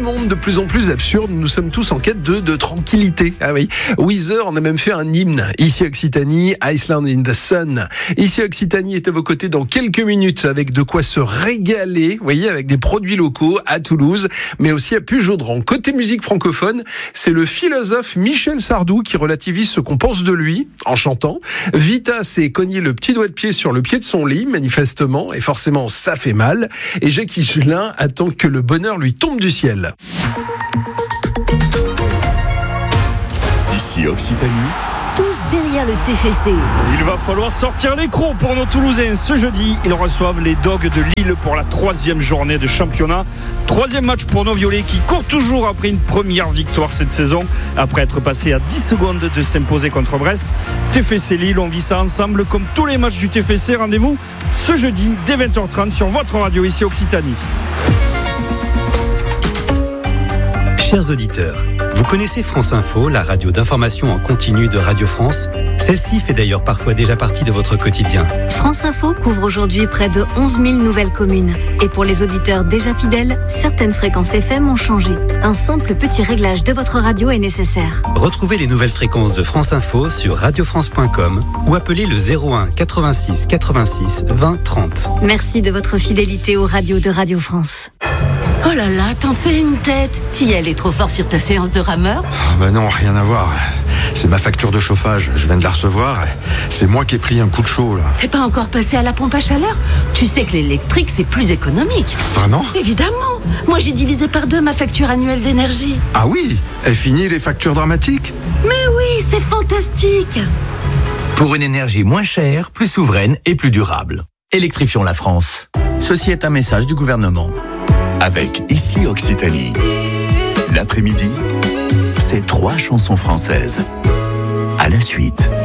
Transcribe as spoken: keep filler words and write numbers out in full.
monde de plus en plus absurde, nous sommes tous en quête de, de tranquillité. Ah oui, Weezer en a même fait un hymne. Ici Occitanie, Iceland in the Sun. Ici Occitanie est à vos côtés dans quelques minutes avec de quoi se régaler, vous voyez, avec des produits locaux à Toulouse, mais aussi à Pujaudran. Côté musique francophone, c'est le philosophe Michel Sardou qui relativise ce qu'on pense de lui en chantant. Vita s'est cogné le petit doigt de pied sur le pied de son lit, manifestement, et forcément ça fait mal. Et Jacques Higelin attend que le bonheur lui tombe du ciel. Ici Occitanie. Tous derrière le T F C. Il va falloir sortir les crocs pour nos Toulousains. Ce jeudi, ils reçoivent les Dogs de Lille pour la troisième journée de championnat. Troisième match pour nos Violets qui courent toujours après une première victoire cette saison, après être passé à dix secondes de s'imposer contre Brest. T F C Lille, on vit ça ensemble comme tous les matchs du T F C. Rendez-vous ce jeudi dès vingt heures trente sur votre radio ici Occitanie. Chers auditeurs, vous connaissez France Info, la radio d'information en continu de Radio France ? Celle-ci fait d'ailleurs parfois déjà partie de votre quotidien. France Info couvre aujourd'hui près de onze mille nouvelles communes. Et pour les auditeurs déjà fidèles, certaines fréquences F M ont changé. Un simple petit réglage de votre radio est nécessaire. Retrouvez les nouvelles fréquences de France Info sur radio france point com ou appelez le zéro un quatre-vingt-six quatre-vingt-six vingt trente. Merci de votre fidélité aux radios de Radio France. Oh là là, t'en fais une tête. T'y allais trop fort sur ta séance de rameur ? Oh bah non, rien à voir. C'est ma facture de chauffage, je viens de la recevoir. C'est moi qui ai pris un coup de chaud là. T'es pas encore passé à la pompe à chaleur ? Tu sais que l'électrique c'est plus économique. Vraiment ? Évidemment. Moi j'ai divisé par deux ma facture annuelle d'énergie. Ah oui ? Est fini les factures dramatiques ? Mais oui, c'est fantastique. Pour une énergie moins chère, plus souveraine et plus durable. Électrifions la France. Ceci est un message du gouvernement. Avec Ici Occitanie. L'après-midi, c'est trois chansons françaises. À la suite.